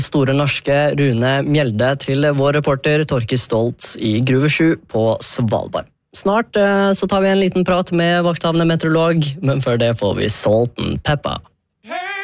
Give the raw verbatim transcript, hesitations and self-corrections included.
Store norske Rune Mjelde til vår reporter Torki Stolt i Gruve sju på Svalbard. Snart så tar vi en liten prat med vakthavende meteorolog, men før det får vi Salt and Pepper.